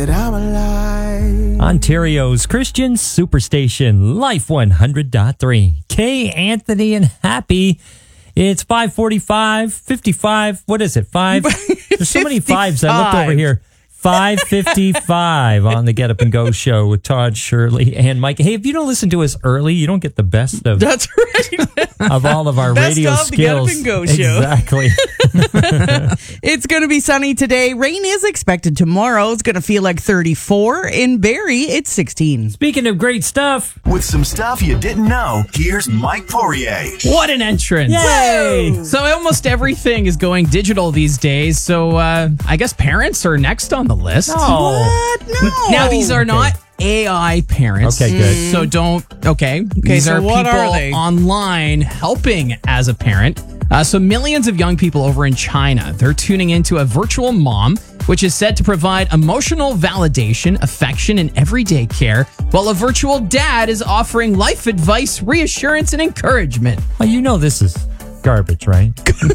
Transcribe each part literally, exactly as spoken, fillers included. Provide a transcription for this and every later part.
Ontario's Christian Superstation, Life one hundred point three. Kay, Anthony, and Happy. It's five forty-five, fifty-five. What is it? Five? There's so many fives. I looked over here. five fifty-five on the Get Up and Go show with Todd, Shirley, and Mike. Hey, if you don't listen to us early, you don't get the best of That's right. of all of our best radio of skills. The Get Up and Go show. Exactly. It's going to be sunny today. Rain is expected tomorrow. It's going to feel like thirty-four. In Barrie, it's sixteen. Speaking of great stuff. With some stuff you didn't know, here's Mike Poirier. What an entrance. Yay! So almost everything is going digital these days. So uh, I guess parents are next on the list. Oh. What? No. Now, these are not A I parents. Okay, good. So don't, okay. Okay, These so are what people are they? online helping as a parent. Uh, so millions of young people over in China, they're tuning into a virtual mom, which is said to provide emotional validation, affection, and everyday care, while a virtual dad is offering life advice, reassurance, and encouragement. Well, you know this is garbage, right?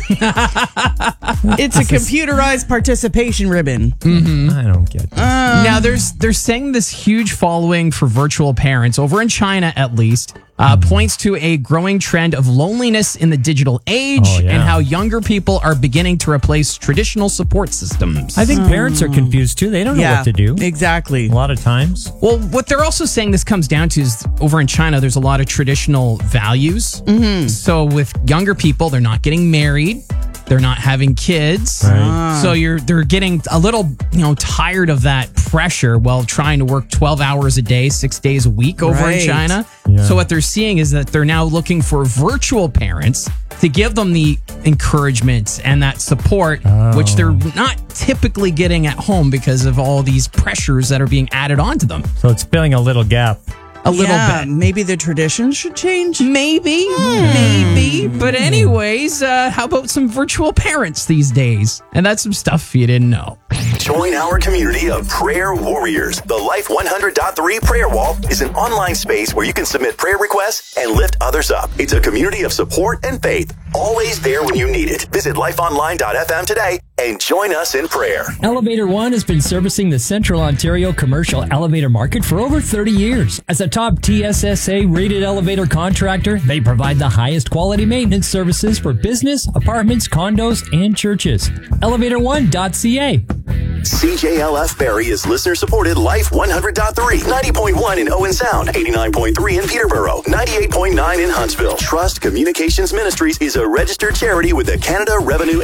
It's a computerized participation ribbon. I don't get this. Now, there's they're saying this huge following for virtual parents over in China, at least, uh, points to a growing trend of loneliness in the digital age Oh, yeah. and how younger people are beginning to replace traditional support systems. I think parents are confused too. They don't know Yeah, what to do. exactly. A lot of times. Well, what they're also saying this comes down to is over in China, there's a lot of traditional values. Mm-hmm. So with younger people, they're not getting married. They're not having kids. Right. So you're they're getting a little, you know, tired of that pressure while trying to work twelve hours a day, six days a week over Right. in China. Yeah. So what they're seeing is that they're now looking for virtual parents to give them the encouragement and that support, which they're not typically getting at home because of all these pressures that are being added onto them. So it's filling a little gap. A little Yeah, bit. maybe the traditions should change. Maybe, maybe. But anyways, uh, how about some virtual parents these days? And that's some stuff you didn't know. Join our community of prayer warriors. The Life one hundred point three Prayer Wall is an online space where you can submit prayer requests and lift others up. It's a community of support and faith, always there when you need it. Visit life online dot f m today and join us in prayer. Elevator One has been servicing the Central Ontario commercial elevator market for over thirty years. As a top T S S A-rated elevator contractor, they provide the highest quality maintenance services for business, apartments, condos, and churches. elevator one dot c a. C J L F Barrie is listener-supported Life one hundred point three, ninety point one in Owen Sound, eighty-nine point three in Peterborough, ninety-eight point nine in Huntsville. Trust Communications Ministries is a registered charity with the Canada Revenue